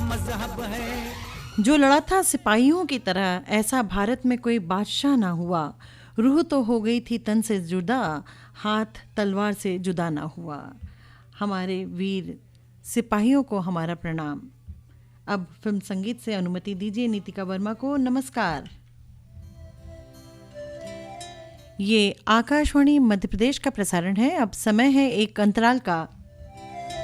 मजहब है। जो लड़ा था सिपाहियों की तरह, ऐसा भारत में कोई बादशाह ना हुआ। रूह तो हो गई थी तन से जुदा, हाथ तलवार से जुदा ना हुआ। हमारे वीर सिपाहियों को हमारा प्रणाम। अब फिल्म संगीत से अनुमति दीजिए नीतिका वर्मा को। नमस्कार। ये आकाशवाणी मध्य प्रदेश का प्रसारण है। अब समय है एक अंतराल का,